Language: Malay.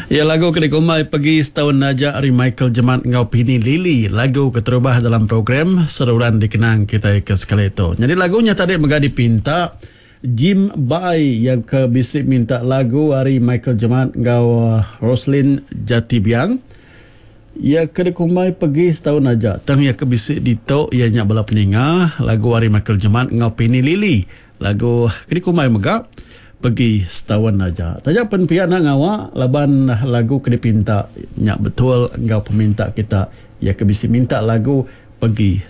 Ya, lagu Kedikumai Pergi Setahun Najak dari Michael Jemat Ngau Pini Lili. Lagu keterubah dalam program Seruran Dikenang kita ke sekali itu. Jadi lagunya tadi megah dipinta Jim Bai yang ke bisik minta lagu hari Michael Jemat Ngau Roslyn Jatibiang. Ya Kedikumai Pergi Setahun Najak. Tang ya ke bisik dito ia nyak bala peningah lagu hari Michael Jemat Ngau Pini Lili. Lagu Kedikumai megah Pergi Setahun aja. Tajak penpian ngawa laban lagu ke dipinta nyak betul engkau peminta kita ya ke bisi minta lagu Pergi